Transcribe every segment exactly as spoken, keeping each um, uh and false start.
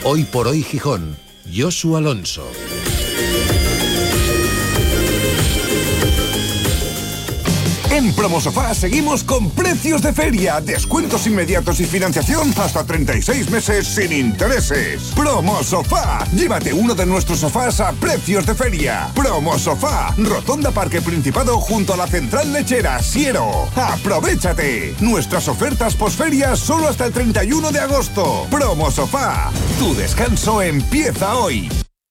Hoy por hoy Gijón, Josu Alonso. En Promosofá seguimos con precios de feria, descuentos inmediatos y financiación hasta treinta y seis meses sin intereses. Promosofá, llévate uno de nuestros sofás a precios de feria. Promosofá, Rotonda Parque Principado junto a la Central Lechera, Siero. ¡Aprovéchate! Nuestras ofertas posferias solo hasta el treinta y uno de agosto. Promosofá, tu descanso empieza hoy.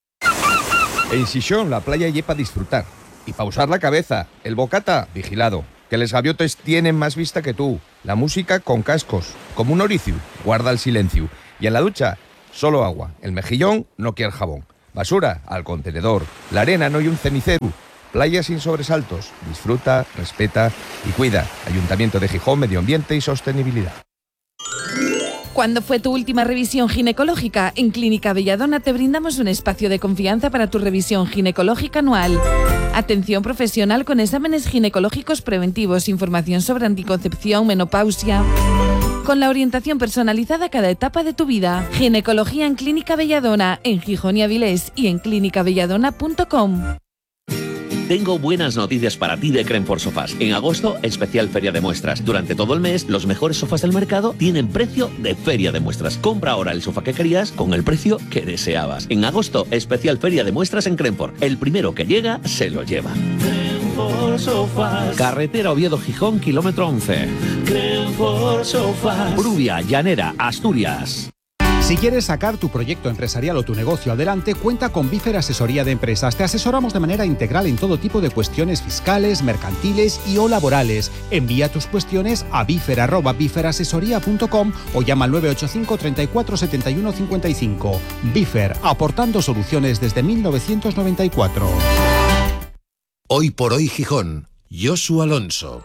En Xixón, la playa y para disfrutar. Y pausar la cabeza. El bocata, vigilado. Que les gaviotes tienen más vista que tú. La música con cascos. Como un oricio, guarda el silencio. Y en la ducha, solo agua. El mejillón no quiere jabón. Basura, al contenedor. La arena no hay un cenicero. Playa sin sobresaltos. Disfruta, respeta y cuida. Ayuntamiento de Gijón, Medio Ambiente y Sostenibilidad. ¿Cuándo fue tu última revisión ginecológica? En Clínica Belladona te brindamos un espacio de confianza para tu revisión ginecológica anual. Atención profesional con exámenes ginecológicos preventivos, información sobre anticoncepción, menopausia, con la orientación personalizada a cada etapa de tu vida. Ginecología en Clínica Belladona, en Gijón y Avilés y en clínica belladona punto com. Tengo buenas noticias para ti de Crenfort Sofás. En agosto, especial feria de muestras. Durante todo el mes, los mejores sofás del mercado tienen precio de feria de muestras. Compra ahora el sofá que querías con el precio que deseabas. En agosto, especial feria de muestras en Crenfort. El primero que llega, se lo lleva. Crenfort Sofás. Carretera Oviedo-Gijón, kilómetro once. Crenfort Sofás. Brubia, Llanera, Asturias. Si quieres sacar tu proyecto empresarial o tu negocio adelante, cuenta con Bifer Asesoría de Empresas. Te asesoramos de manera integral en todo tipo de cuestiones fiscales, mercantiles y o laborales. Envía tus cuestiones a bifer arroba biferasesoría punto com o llama al nueve ocho cinco, treinta y cuatro, setenta y uno, cincuenta y cinco. Bifer, aportando soluciones desde mil novecientos noventa y cuatro. Hoy por hoy Gijón, Josu Alonso.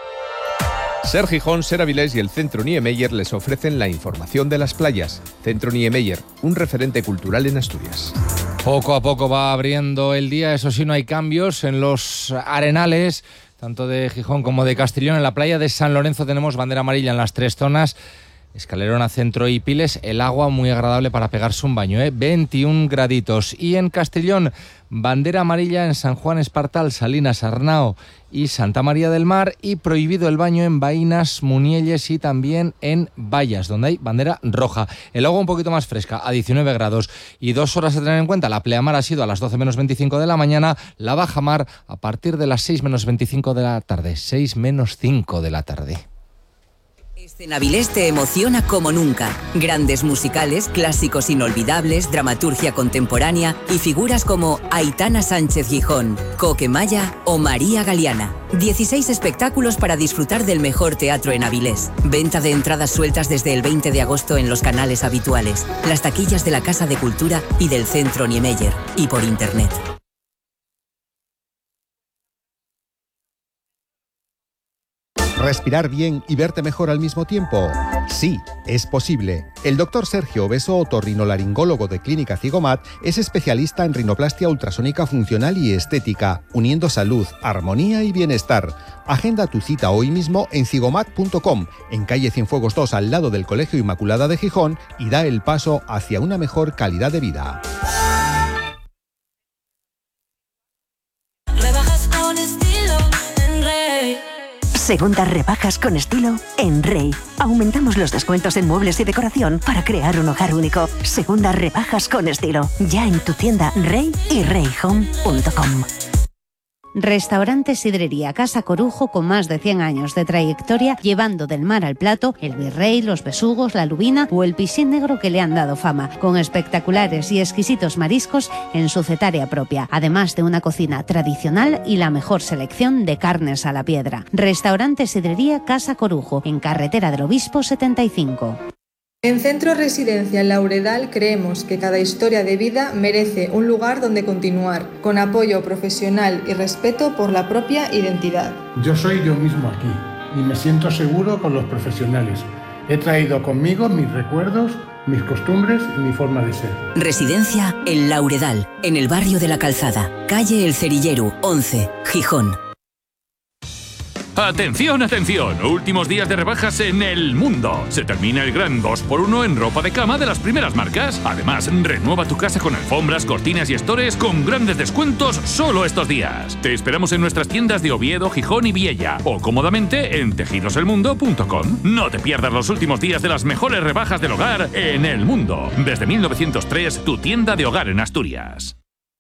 Ser Gijón, Ser Avilés y el Centro Niemeyer les ofrecen la información de las playas. Centro Niemeyer, un referente cultural en Asturias. Poco a poco va abriendo el día, eso sí, no hay cambios en los arenales, tanto de Gijón como de Castellón. En la playa de San Lorenzo tenemos bandera amarilla en las tres zonas. Escalerona, Centro y Piles, el agua muy agradable para pegarse un baño, ¿eh? veintiún graditos. Y en Castellón, bandera amarilla en San Juan Espartal, Salinas, Arnao y Santa María del Mar, y prohibido el baño en Baínas, Munielles y también en Vallas, donde hay bandera roja. El agua un poquito más fresca, a diecinueve grados. Y dos horas a tener en cuenta: la pleamar ha sido a las doce menos veinticinco de la mañana, la bajamar a partir de las seis menos veinticinco de la tarde, seis menos cinco de la tarde. En Avilés te emociona como nunca. Grandes musicales, clásicos inolvidables, dramaturgia contemporánea y figuras como Aitana Sánchez Gijón, Coque Maya o María Galeana. dieciséis espectáculos para disfrutar del mejor teatro en Avilés. Venta de entradas sueltas desde el veinte de agosto en los canales habituales, las taquillas de la Casa de Cultura y del Centro Niemeyer y por internet. ¿Respirar bien y verte mejor al mismo tiempo? Sí, es posible. El doctor Sergio Obeso, otorrinolaringólogo de Clínica Cigomat, es especialista en rinoplastia ultrasónica funcional y estética, uniendo salud, armonía y bienestar. Agenda tu cita hoy mismo en cigomat punto com, en calle Cienfuegos dos, al lado del Colegio Inmaculada de Gijón, y da el paso hacia una mejor calidad de vida. Segundas rebajas con estilo en Rey. Aumentamos los descuentos en muebles y decoración para crear un hogar único. Segundas rebajas con estilo. Ya en tu tienda Rey y rey home punto com. Restaurante Sidrería Casa Corujo, con más de cien años de trayectoria, llevando del mar al plato el virrey, los besugos, la lubina o el piscín negro que le han dado fama, con espectaculares y exquisitos mariscos en su cetaria propia, además de una cocina tradicional y la mejor selección de carnes a la piedra. Restaurante Sidrería Casa Corujo, en Carretera del Obispo setenta y cinco. En Centro Residencial Lauredal creemos que cada historia de vida merece un lugar donde continuar, con apoyo profesional y respeto por la propia identidad. Yo soy yo mismo aquí y me siento seguro con los profesionales. He traído conmigo mis recuerdos, mis costumbres y mi forma de ser. Residencia El Lauredal, en el barrio de La Calzada, calle El Cerillero, once, Gijón. Atención, atención, últimos días de rebajas en El Mundo. Se termina el gran dos por uno en ropa de cama de las primeras marcas. Además, renueva tu casa con alfombras, cortinas y estores con grandes descuentos solo estos días. Te esperamos en nuestras tiendas de Oviedo, Gijón y Viella o cómodamente en tejidos el mundo punto com. No te pierdas los últimos días de las mejores rebajas del hogar en El Mundo. Desde mil novecientos tres, tu tienda de hogar en Asturias.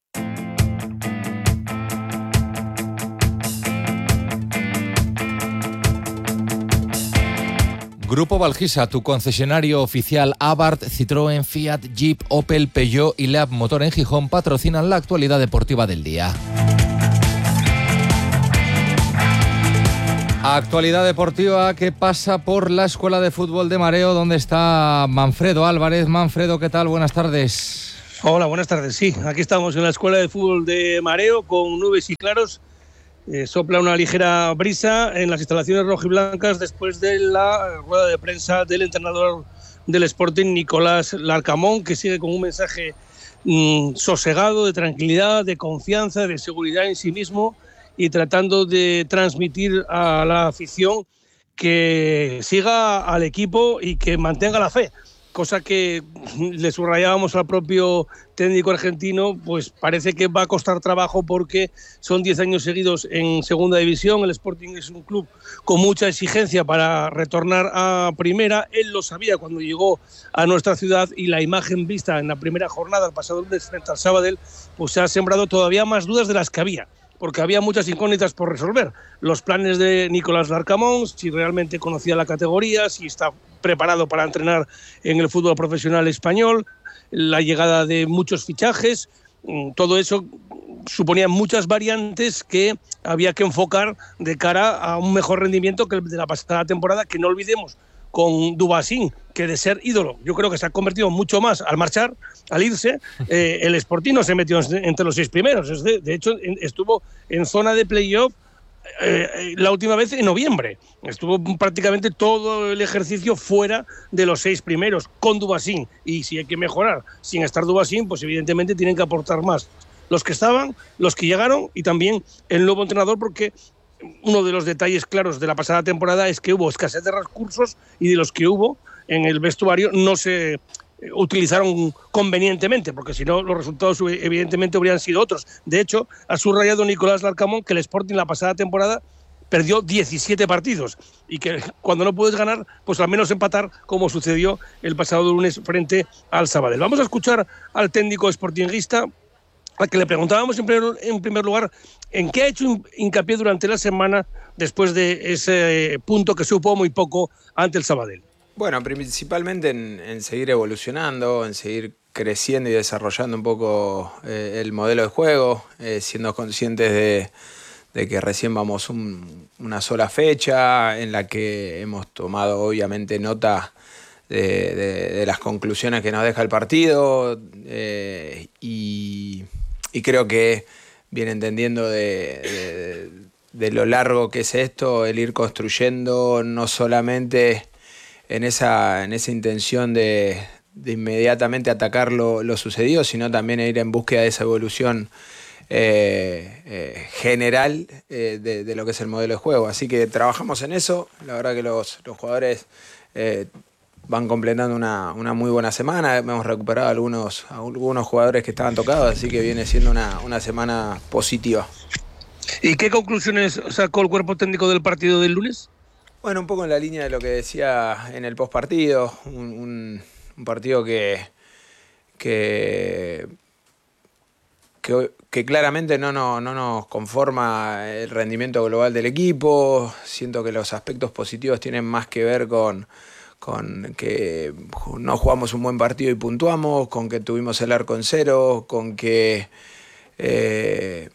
Grupo Valgisa, tu concesionario oficial Abarth, Citroën, Fiat, Jeep, Opel, Peugeot y Leab Motor en Gijón patrocinan la actualidad deportiva del día. Actualidad deportiva que pasa por la Escuela de Fútbol de Mareo, donde está Manfredo Álvarez. Manfredo, ¿qué tal? Buenas tardes. Hola, buenas tardes. Sí, aquí estamos en la Escuela de Fútbol de Mareo con nubes y claros. Eh, sopla una ligera brisa en las instalaciones rojiblancas después de la rueda de prensa del entrenador del Sporting, Nicolás Larcamón, que sigue con un mensaje mmm, sosegado, de tranquilidad, de confianza, de seguridad en sí mismo y tratando de transmitir a la afición que siga al equipo y que mantenga la fe. Cosa que le subrayábamos al propio técnico argentino, pues parece que va a costar trabajo porque son diez años seguidos en segunda división. El Sporting es un club con mucha exigencia para retornar a primera. Él lo sabía cuando llegó a nuestra ciudad y la imagen vista en la primera jornada, el pasado lunes frente al Sabadell, pues se ha sembrado todavía más dudas de las que había, porque había muchas incógnitas por resolver. Los planes de Nicolás Larcamón, si realmente conocía la categoría, si está preparado para entrenar en el fútbol profesional español, la llegada de muchos fichajes, todo eso suponía muchas variantes que había que enfocar de cara a un mejor rendimiento que el de la pasada temporada, que no olvidemos, con Dubasín, que de ser ídolo, yo creo que se ha convertido mucho más al marchar, al irse. Eh, el Sporting no se metió entre los seis primeros, de, de hecho estuvo en zona de playoff eh, la última vez en noviembre, estuvo prácticamente todo el ejercicio fuera de los seis primeros con Dubasín, y si hay que mejorar sin estar Dubasín, pues evidentemente tienen que aportar más los que estaban, los que llegaron y también el nuevo entrenador, porque uno de los detalles claros de la pasada temporada es que hubo escasez de recursos y de los que hubo en el vestuario no se utilizaron convenientemente, porque si no los resultados evidentemente habrían sido otros. De hecho, ha subrayado Nicolás Larcamón que el Sporting la pasada temporada perdió diecisiete partidos y que cuando no puedes ganar, pues al menos empatar, como sucedió el pasado lunes frente al Sabadell. Vamos a escuchar al técnico sportinguista, al que le preguntábamos en primer, en primer lugar en qué ha hecho hincapié durante la semana después de ese punto que supo muy poco ante el Sabadell. Bueno, principalmente en, en seguir evolucionando, en seguir creciendo y desarrollando un poco eh, el modelo de juego, eh, siendo conscientes de, de que recién vamos un, una sola fecha en la que hemos tomado obviamente nota de, de, de las conclusiones que nos deja el partido eh, y, y creo que viene entendiendo de, de, de lo largo que es esto, el ir construyendo no solamente en esa, en esa intención de, de inmediatamente atacar lo, lo sucedido, sino también ir en búsqueda de esa evolución eh, eh, general eh, de, de lo que es el modelo de juego. Así que trabajamos en eso, la verdad que los, los jugadores eh, van completando una, una muy buena semana, hemos recuperado algunos, algunos jugadores que estaban tocados, así que viene siendo una, una semana positiva. ¿Y qué conclusiones sacó el cuerpo técnico del partido del lunes? Bueno, un poco en la línea de lo que decía en el postpartido, un, un, un partido que, que, que, que claramente no, no, no nos conforma el rendimiento global del equipo. Siento que los aspectos positivos tienen más que ver con, con que no jugamos un buen partido y puntuamos, con que tuvimos el arco en cero, con que Eh,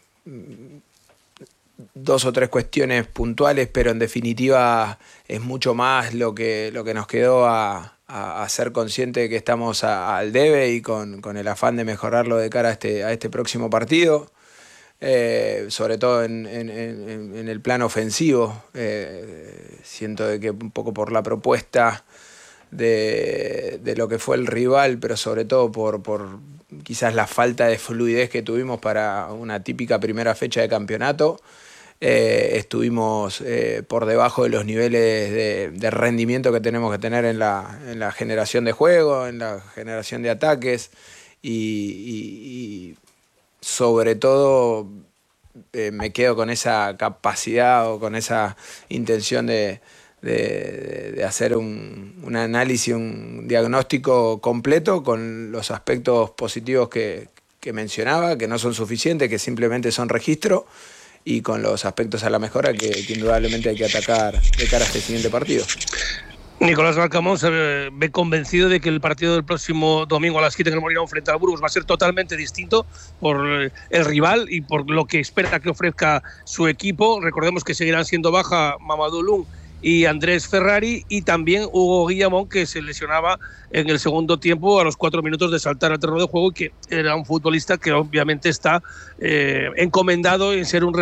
dos o tres cuestiones puntuales, pero en definitiva es mucho más lo que, lo que nos quedó a, a, a ser consciente de que estamos a, al debe y con, con el afán de mejorarlo de cara a este, a este próximo partido, eh, sobre todo en, en, en, en el plano ofensivo. Eh, siento de que un poco por la propuesta de, de lo que fue el rival, pero sobre todo por, por quizás la falta de fluidez que tuvimos para una típica primera fecha de campeonato, eh, estuvimos eh, por debajo de los niveles de, de rendimiento que tenemos que tener en la, en la generación de juego, en la generación de ataques y, y, y sobre todo eh, me quedo con esa capacidad o con esa intención de De, de hacer un, un análisis, un diagnóstico completo con los aspectos positivos que, que mencionaba, que no son suficientes, que simplemente son registro, y con los aspectos a la mejora que, que indudablemente hay que atacar de cara a este siguiente partido. Nicolás Larcamón se ve convencido de que el partido del próximo domingo a las siete en el Molinón frente al Burgos va a ser totalmente distinto por el rival y por lo que espera que ofrezca su equipo. Recordemos que seguirán siendo baja Mamadou Loum y Andrés Ferrari, y también Hugo Guillamón, que se lesionaba en el segundo tiempo a los cuatro minutos de saltar al terreno de juego, y que era un futbolista que obviamente está eh, encomendado en ser un